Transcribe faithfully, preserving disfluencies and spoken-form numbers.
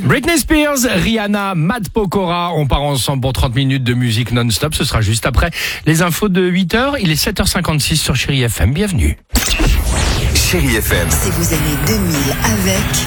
Britney Spears, Rihanna, Matt Pokora, on part ensemble pour trente minutes de musique non-stop. Ce sera juste après les infos de huit heures. Il est sept heures cinquante-six sur Chérie F M. Bienvenue. Chérie F M. Si vous aimez deux mille avec...